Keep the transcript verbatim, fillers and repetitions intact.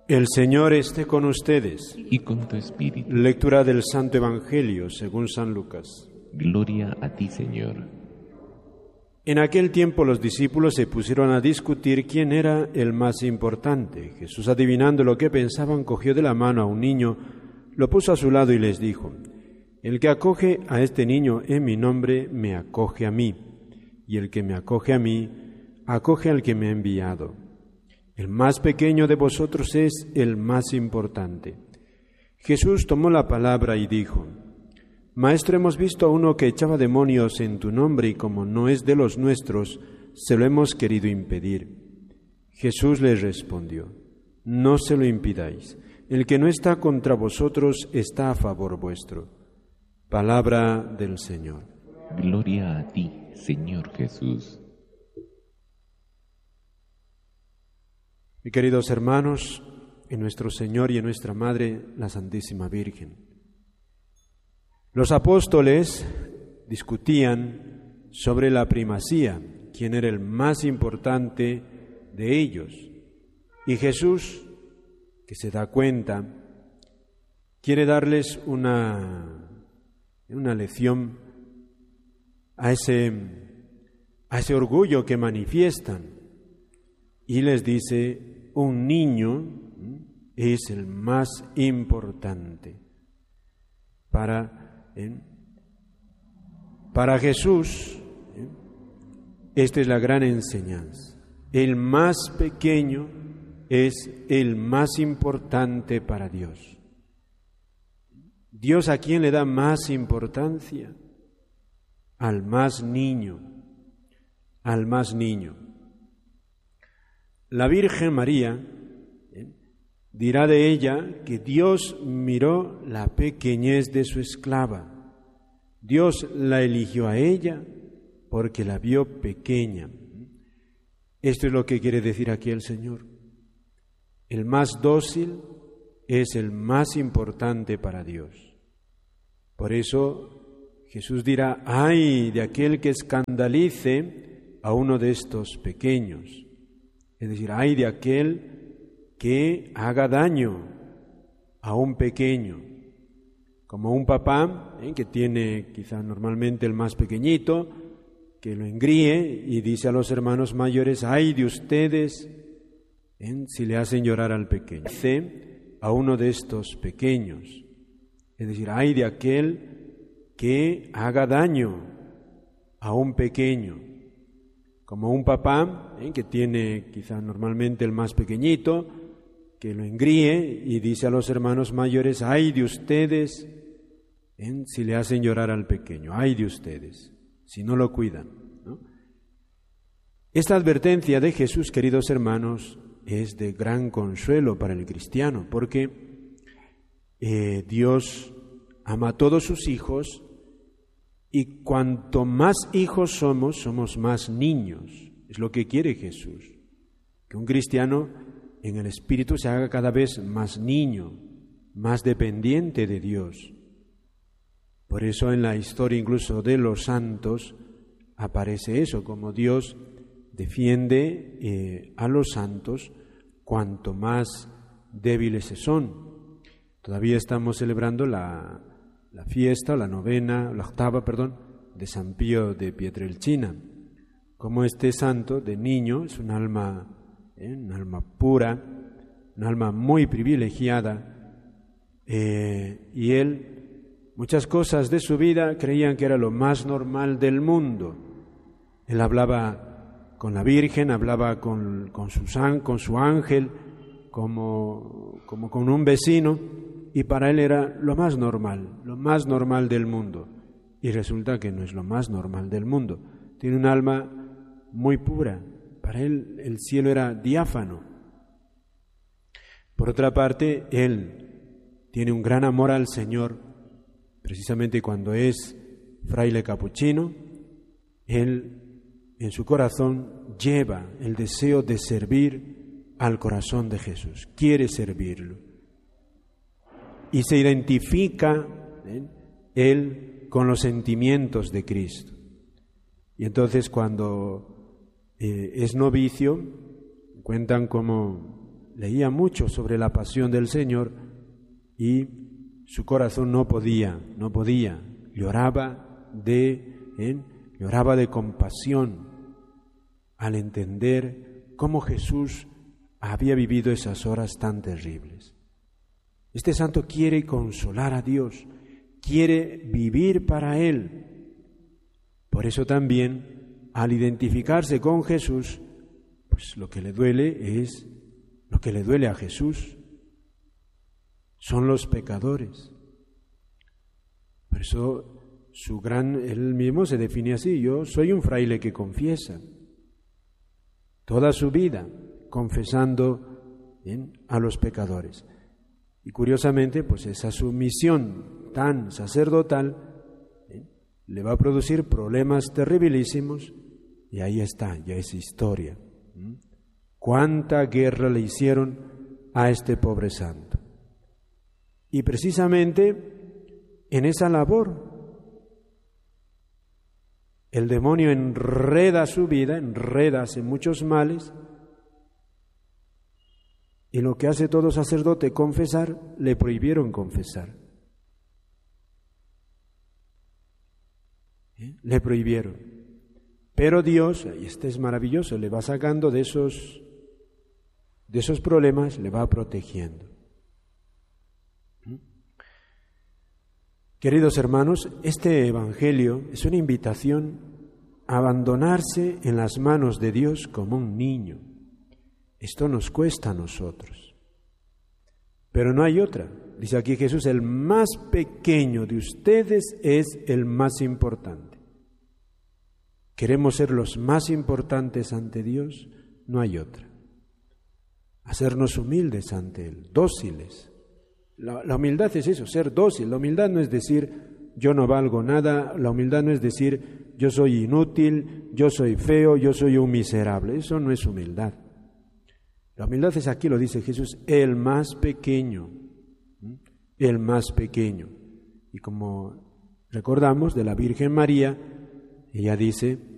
El Señor esté con ustedes. Y con tu espíritu. Lectura del Santo Evangelio según San Lucas. Gloria a ti, Señor. En aquel tiempo los discípulos se pusieron a discutir quién era el más importante. Jesús, adivinando lo que pensaban, cogió de la mano a un niño, lo puso a su lado y les dijo: El que acoge a este niño en mi nombre, me acoge a mí, y el que me acoge a mí, acoge al que me ha enviado. El más pequeño de vosotros es el más importante. Jesús tomó la palabra y dijo: Maestro, hemos visto a uno que echaba demonios en tu nombre y como no es de los nuestros, se lo hemos querido impedir. Jesús les respondió: No se lo impidáis. El que no está contra vosotros está a favor vuestro. Palabra del Señor. Gloria a ti, Señor Jesús. Mis queridos hermanos, en nuestro Señor y en nuestra Madre, la Santísima Virgen, los apóstoles discutían sobre la primacía, quién era el más importante de ellos. Y Jesús, que se da cuenta, quiere darles una, una lección a ese, a ese orgullo que manifiestan. Y les dice: un niño es el más importante. Para, ¿eh? para Jesús, ¿eh? esta es la gran enseñanza. El más pequeño es el más importante para Dios. ¿Dios a quién le da más importancia? Al más niño, al más niño. La Virgen María ¿eh? dirá de ella que Dios miró la pequeñez de su esclava. Dios la eligió a ella porque la vio pequeña. Esto es lo que quiere decir aquí el Señor. El más dócil es el más importante para Dios. Por eso Jesús dirá: ¡ay de aquel que escandalice a uno de estos pequeños! Es decir, ¡ay de aquel que haga daño a un pequeño! Como un papá ¿eh? que tiene quizá normalmente el más pequeñito, que lo engríe y dice a los hermanos mayores: ¡ay de ustedes ¿eh? si le hacen llorar al pequeño! Dice a uno de estos pequeños, es decir, ¡ay de aquel que haga daño a un pequeño! Como un papá ¿eh? que tiene quizá normalmente el más pequeñito, que lo engríe y dice a los hermanos mayores: ¡ay de ustedes ¿eh? si le hacen llorar al pequeño! ¡Ay de ustedes si no lo cuidan! ¿no? Esta advertencia de Jesús, queridos hermanos, es de gran consuelo para el cristiano, porque eh, Dios ama a todos sus hijos. Y cuanto más hijos somos, somos más niños. Es lo que quiere Jesús. Que un cristiano en el espíritu se haga cada vez más niño, más dependiente de Dios. Por eso en la historia incluso de los santos aparece eso, como Dios defiende eh, a los santos cuanto más débiles son. Todavía estamos celebrando la... la fiesta, la novena, la octava, perdón, de San Pío de Pietrelcina. Como este santo de niño es un alma, ¿eh? un alma pura, un alma muy privilegiada, eh, y él, muchas cosas de su vida creían que era lo más normal del mundo. Él hablaba con la Virgen, hablaba con, con, su, con su ángel, como, como con un vecino, y para él era lo más normal, lo más normal del mundo. Y resulta que no es lo más normal del mundo. Tiene un alma muy pura. Para él el cielo era diáfano. Por otra parte, él tiene un gran amor al Señor. Precisamente cuando es fraile capuchino, él en su corazón lleva el deseo de servir al corazón de Jesús. Quiere servirlo. Y se identifica ¿eh? él con los sentimientos de Cristo. Y entonces cuando eh, es novicio, cuentan cómo leía mucho sobre la pasión del Señor y su corazón no podía, no podía, lloraba de, ¿eh? lloraba de compasión al entender cómo Jesús había vivido esas horas tan terribles. Este santo quiere consolar a Dios, quiere vivir para Él. Por eso también, al identificarse con Jesús, pues lo que le duele es, lo que le duele a Jesús son los pecadores. Por eso su gran, él mismo se define así: yo soy un fraile que confiesa toda su vida, confesando ¿bien? a los pecadores. Y curiosamente, pues esa sumisión tan sacerdotal ¿bien? le va a producir problemas terribilísimos, y ahí está, ya es historia. ¿Mm? ¿Cuánta guerra le hicieron a este pobre santo? Y precisamente en esa labor el demonio enreda su vida, enreda, hace muchos males, y lo que hace todo sacerdote, confesar, le prohibieron confesar. ¿Eh? Le prohibieron. Pero Dios, y este es maravilloso, le va sacando de esos, de esos problemas, le va protegiendo. ¿Mm? Queridos hermanos, este Evangelio es una invitación a abandonarse en las manos de Dios como un niño. Esto nos cuesta a nosotros, pero no hay otra. Dice aquí Jesús: el más pequeño de ustedes es el más importante. ¿Queremos ser los más importantes ante Dios? No hay otra. Hacernos humildes ante Él, dóciles. La, la humildad es eso, ser dócil. La humildad no es decir yo no valgo nada, la humildad no es decir yo soy inútil, yo soy feo, yo soy un miserable. Eso no es humildad. La humildad es, aquí lo dice Jesús, el más pequeño, el más pequeño. Y como recordamos de la Virgen María, ella dice,